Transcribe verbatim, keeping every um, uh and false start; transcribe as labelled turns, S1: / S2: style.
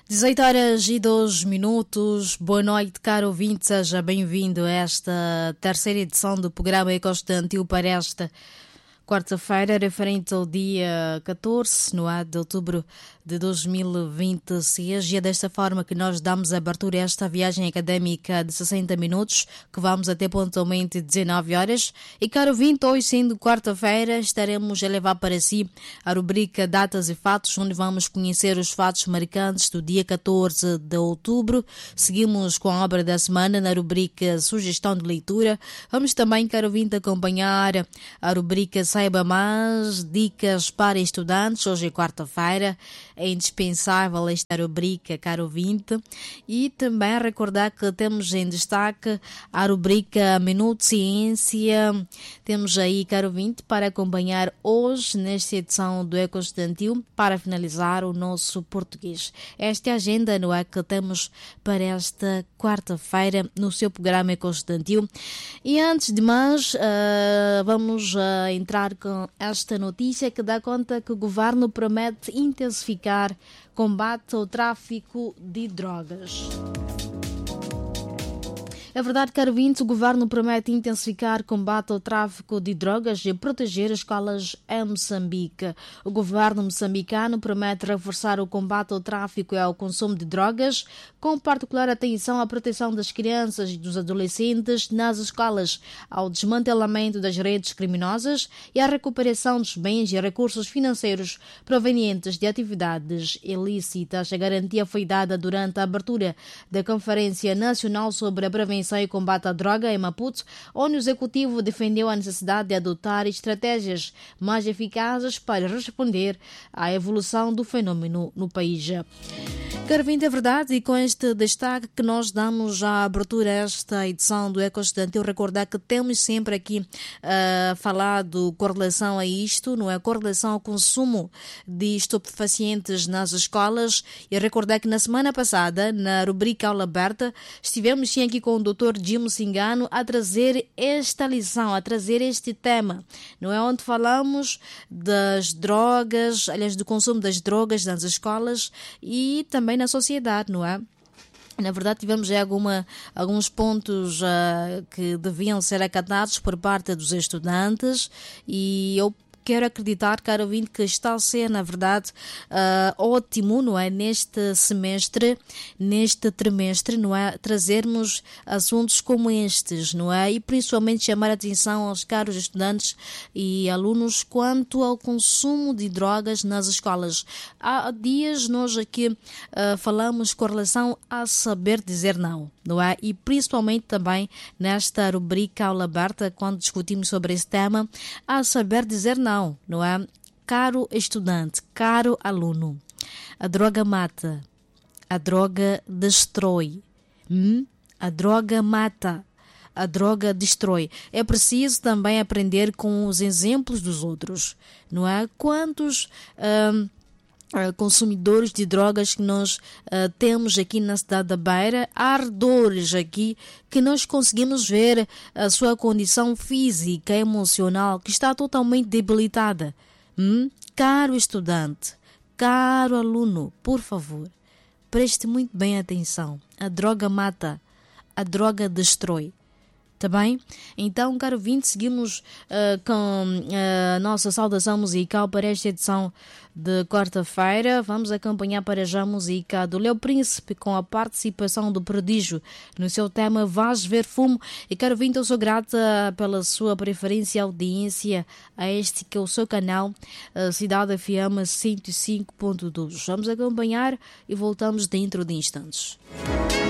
S1: dezoito horas e dois minutos. Boa noite, caro ouvinte. Seja bem-vindo a esta terceira edição do programa Ecoestudantil para esta quarta-feira, referente ao dia catorze no ano de outubro de dois mil e vinte e seis. E é desta forma que nós damos abertura a esta viagem académica de sessenta minutos, que vamos até pontualmente dezenove horas. E, caro ouvinte, hoje, sendo quarta-feira, estaremos a levar para si a rubrica Datas e Fatos, onde vamos conhecer os fatos marcantes do dia catorze de outubro. Seguimos com a obra da semana na rubrica Sugestão de Leitura. Vamos também, caro ouvinte, acompanhar a rubrica Saiba Mais, dicas para estudantes. Hoje é quarta-feira, é indispensável esta rubrica, caro ouvinte. E também recordar que temos em destaque a rubrica Minuto Ciência. Temos aí, caro ouvinte, para acompanhar hoje nesta edição do Ecoestudantil, para finalizar o nosso português. Esta é a agenda, não é, que temos para esta quarta-feira no seu programa Ecoestudantil. E antes de mais, uh, vamos uh, entrar com esta notícia que dá conta que o governo promete intensificar combate ao tráfico de drogas. É verdade, caro ouvinte, o governo promete intensificar combate ao tráfico de drogas e proteger as escolas em Moçambique. O governo moçambicano promete reforçar o combate ao tráfico e ao consumo de drogas, com particular atenção à proteção das crianças e dos adolescentes nas escolas, ao desmantelamento das redes criminosas e à recuperação dos bens e recursos financeiros provenientes de atividades ilícitas. A garantia foi dada durante a abertura da Conferência Nacional sobre a Prevenção e Combate à Droga em Maputo, onde o Executivo defendeu a necessidade de adotar estratégias mais eficazes para responder à evolução do fenômeno no país. Caro ouvinte, é verdade, e com este destaque que nós damos à abertura a esta edição do Ecoestudantil, recordar que temos sempre aqui uh, falado com relação a isto, não é? Com relação ao consumo de estupefacientes nas escolas, e recordar que na semana passada, na rubrica Aula Aberta, estivemos sim aqui com o doutor Jim Singano a trazer esta lição, a trazer este tema, não é? Onde falamos das drogas, aliás, do consumo das drogas nas escolas e também na sociedade, não é? Na verdade, tivemos já alguma, alguns pontos uh, que deviam ser acatados por parte dos estudantes e eu quero acreditar, caro ouvinte, que está a ser, na verdade, uh, ótimo, não é? Neste semestre, neste trimestre, não é? Trazermos assuntos como estes, não é? E principalmente chamar a atenção aos caros estudantes e alunos quanto ao consumo de drogas nas escolas. Há dias nós aqui uh, falamos com relação a saber dizer não, não é? E principalmente também nesta rubrica Aula Aberta, quando discutimos sobre esse tema, a saber dizer não. Não, não é? Caro estudante, caro aluno, a droga mata, a droga destrói, hum? A droga mata, a droga destrói. É preciso também aprender com os exemplos dos outros, não é? Quantos hum, consumidores de drogas que nós uh, temos aqui na cidade da Beira, há ardores aqui que nós conseguimos ver a sua condição física e emocional que está totalmente debilitada. Hum? Caro estudante, caro aluno, por favor, preste muito bem atenção. A droga mata, a droga destrói. Tá bem? Então, caro ouvinte, seguimos uh, com a uh, nossa saudação musical para esta edição de quarta-feira. Vamos acompanhar para já a música do Léo Príncipe com a participação do Prodígio no seu tema Vais Ver Fumo. E, caro ouvinte, eu sou grata pela sua preferência e audiência a este que é o seu canal, uh, Cidade F M cento e cinco ponto dois. Vamos acompanhar e voltamos dentro de instantes.